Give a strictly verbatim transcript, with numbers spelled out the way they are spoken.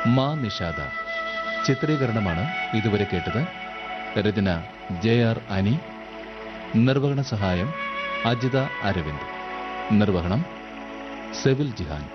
മാ നിഷാദ. ചിത്രീകരണമാണ് ഇതുവരെ കേട്ടത്. രചന ജെ ആർ അനി. നിർവഹണ സഹായം അജിത അരവിന്ദ്. നിർവഹണം സെവിൽ ജിഹാൻ.